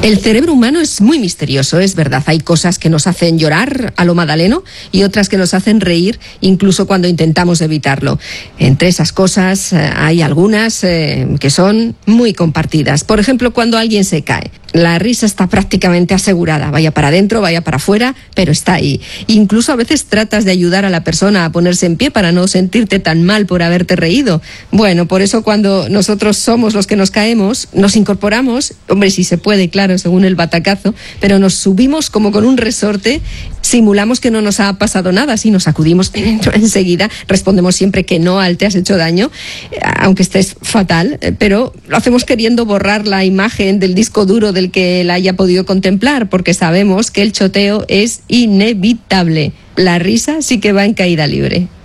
El cerebro humano es muy misterioso, es verdad. Hay cosas que nos hacen llorar a lo Madaleno y otras que nos hacen reír incluso cuando intentamos evitarlo. Entre esas cosas hay algunas que son muy compartidas. Por ejemplo, cuando alguien se cae. La risa está prácticamente asegurada, vaya para adentro, vaya para afuera, pero está ahí. Incluso a veces tratas de ayudar a la persona a ponerse en pie para no sentirte tan mal por haberte reído. Bueno, por eso cuando nosotros somos los que nos caemos, nos incorporamos, hombre, si se puede, claro, según el batacazo, pero nos subimos como con un resorte, simulamos que no nos ha pasado nada, si nos sacudimos enseguida, respondemos siempre que no al te has hecho daño, aunque estés fatal, pero lo hacemos queriendo borrar la imagen del disco duro del que la haya podido contemplar, porque sabemos que el choteo es inevitable. La risa sí que va en caída libre.